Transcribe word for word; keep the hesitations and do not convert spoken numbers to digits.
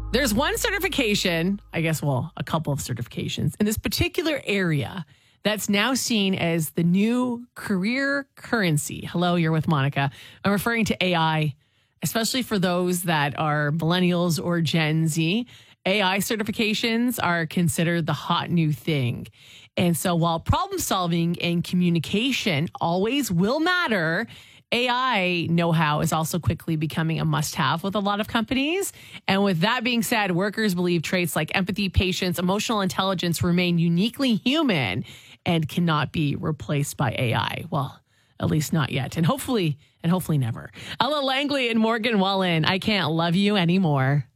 There's one certification, I guess, well, a couple of certifications in this particular area that's now seen as the new career currency. Hello, you're with Monica. I'm referring to A I, especially for those that are millennials or Gen Z. A I certifications are considered the hot new thing. And so while problem solving and communication always will matter, A I know-how is also quickly becoming a must-have with a lot of companies. And with that being said, workers believe traits like empathy, patience, emotional intelligence remain uniquely human and cannot be replaced by A I. Well, at least not yet. And hopefully, and hopefully never. Ella Langley and Morgan Wallen, I Can't Love You Anymore.